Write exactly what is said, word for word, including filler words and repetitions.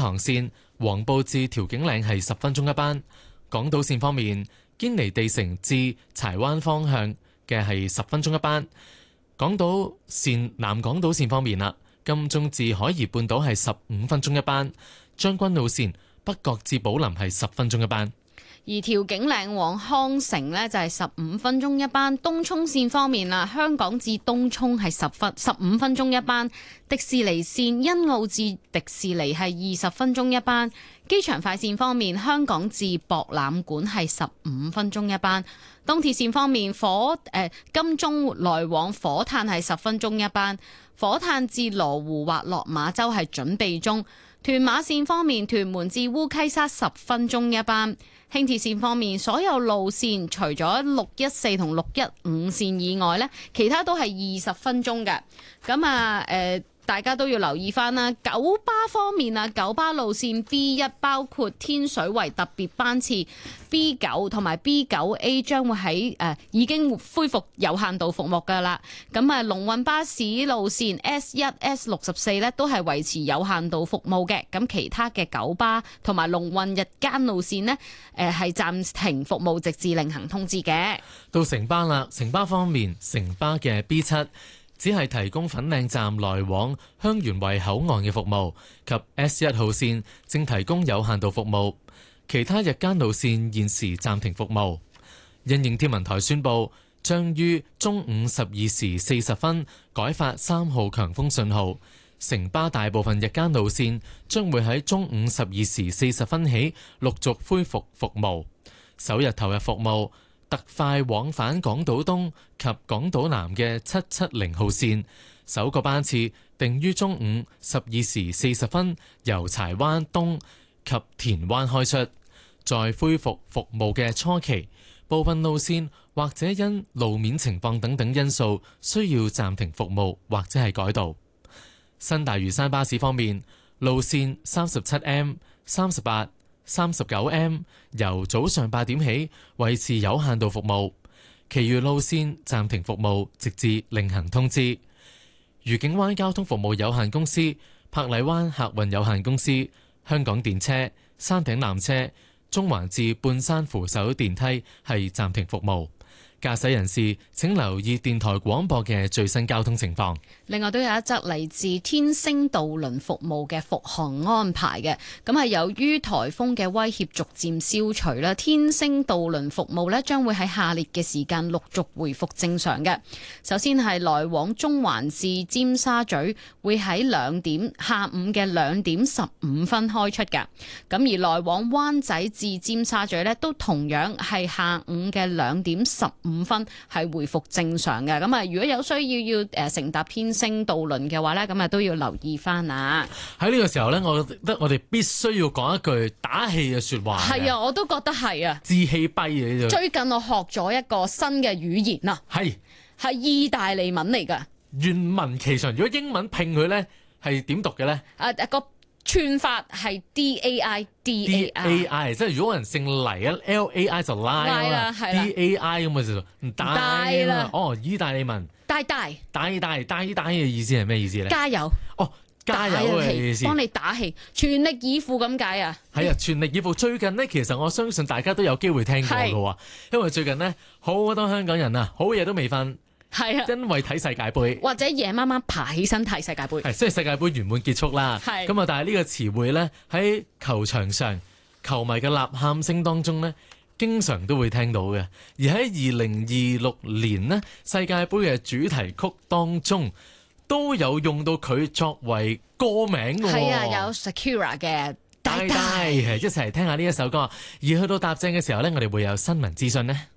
塘線黃埔至調景嶺係十分鐘一班。港島線方面，堅尼地城至柴灣方向嘅係十分鐘一班。港島線南港島線方面啦，金鐘至海怡半島係十五分鐘一班。將軍澳線北角至寶林係十分鐘一班。 而調景嶺往康城呢，就係十五分鐘一班。東涌線方面啦，香港至東涌係十分十五分鐘一班。迪士尼線欣澳至迪士尼係二十分鐘一班。機場快線方面，香港至博覽館係十五分鐘一班。東鐵線方面，火誒、呃、金鐘來往火炭係十分鐘一班。火炭至羅湖或落馬洲係準備中。屯馬線方面，屯門至烏溪沙十分鐘一班。輕鐵線方面，所有路線除咗六一四同六一五線以外呢，其他都係二十分鐘嘅。咁啊，誒、呃。大家都要留意翻啦。九巴方面啊，九巴路線 B 一包括天水圍特別班次 B 九同埋 B 九 A 將會喺誒、呃、已經恢復有限度服務㗎啦。咁啊，龍運巴士路線 S 一 S 六十四咧都係維持有限度服務嘅。咁其他嘅九巴同埋龍運日間路線呢，誒係暫停服務，直至另行通知嘅。 到城巴啦，城巴方面，城巴嘅 B 七。只係提供粉嶺站來往香園圍口岸嘅服務，及 S 一號線正提供有限度服務，其他日間路線現時暫停服務。因應天文台宣布，將於中午十二時四十分改發三號強風信號，城巴大部分日間路線將會喺中午十二時四十分起陸續恢復服務。首日投入服務特快往返港島東及港島南嘅七七零號線，首個班次定於中午十二時四十分由柴灣東及田灣開出。在恢復服務嘅初期，部分路線或者因路面情況等等因素需要暫停服務或者係改道。新大嶼山巴士方面，路線三十七 M、三十八、三十九 M 由早上八點起維持有限度服務，其餘路線暫停服務，直至另行通知。愉景灣交通服務有限公司、珀麗灣客運有限公司、香港電車、山頂纜車、中環至半山扶手電梯係暫停服務。駕駛人士請留意電台廣播嘅最新交通情況。 另外都有一則嚟自天星渡輪服務嘅復航安排嘅，咁係由於颱風嘅威脅逐漸消除啦，天星渡輪服務呢將會喺下列嘅時間陸續回復正常嘅。首先係來往中環至尖沙咀會喺兩點下午嘅兩點十五分開出嘅，咁而來往灣仔至尖沙咀呢都同樣係下午嘅兩點十五分係回復正常嘅。咁啊，如果有需要要誒乘搭天星渡輪嘅話咧，咁啊都要留意翻啊。喺呢個時候咧，我覺得我哋必須要講一句打氣嘅說話。 係啊，我都覺得係啊。 志氣跛嘅。最近我學咗一個新嘅語言啊，係係意大利文嚟噶。 願聞其詳。如果英文拼佢咧，係點讀嘅咧？ 啊，個串法係 D A I D A I， 即係如果人姓黎啊 ，L A I 就拉啦 ，D A I 咁啊就大啦。哦，意大利文大大大大大大嘅意思係咩意思咧？ 加油！ 哦，加油嘅意思， 幫你打氣，全力以赴咁解啊！ 係啊，全力以赴。最近呢，其實我相信大家都有機會聽過嘅喎，因為最近呢，好多香港人啊，好夜都未瞓。係啊，因為睇世界盃或者夜媽媽爬起身睇世界盃， 係雖然世界盃圓滿結束啦，係咁啊，但係呢個詞彙咧喺球場上球迷嘅吶喊聲當中咧，經常都會聽到嘅。而喺二零二六年呢，世界盃嘅主題曲當中都有用到佢作為歌名嘅。係啊，有 Shakira 嘅大大，係一齊嚟聽下呢一首歌。而去到踏正嘅時候咧，我哋會有新聞資訊呢。